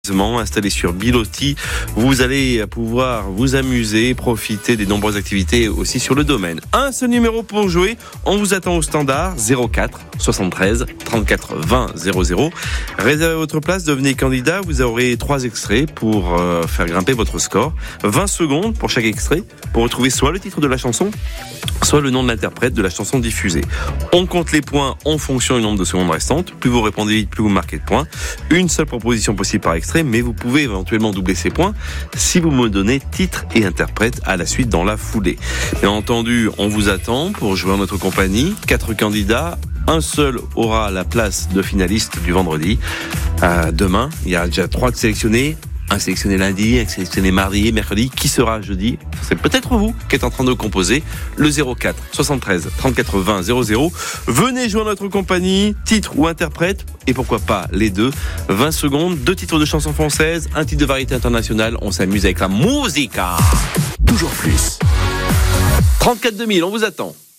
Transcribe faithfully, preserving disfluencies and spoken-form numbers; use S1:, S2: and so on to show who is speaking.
S1: Installé sur Biloti, vous allez pouvoir vous amuser, profiter des nombreuses activités aussi sur le domaine. Un seul numéro pour jouer, on vous attend au standard zéro quatre soixante-treize trente-quatre vingt zéro zéro. Réservez votre place, devenez candidat, vous aurez trois extraits pour euh, faire grimper votre score. vingt secondes pour chaque extrait pour retrouver soit le titre de la chanson, soit le nom de l'interprète de la chanson diffusée. On compte les points en fonction du nombre de secondes restantes. Plus vous répondez vite, plus vous marquez de points. Une seule proposition possible par extrait, mais vous pouvez éventuellement doubler ces points si vous me donnez titre et interprète à la suite dans la foulée. Bien entendu, on vous attend pour jouer en notre compagnie. Quatre candidats, un seul aura la place de finaliste du vendredi. Euh, demain, il y a déjà trois de sélectionnés. Un sélectionné lundi, un sélectionné mardi, mercredi. Qui sera jeudi? C'est peut-être vous qui êtes en train de composer le zéro quatre soixante-treize trente-quatre vingt zéro zéro. Venez jouer en notre compagnie, titre ou interprète, et pourquoi pas les deux. vingt secondes, deux titres de chansons françaises, un titre de variété internationale. On s'amuse avec la musica.
S2: Toujours plus.
S1: trente-quatre deux mille, on vous attend.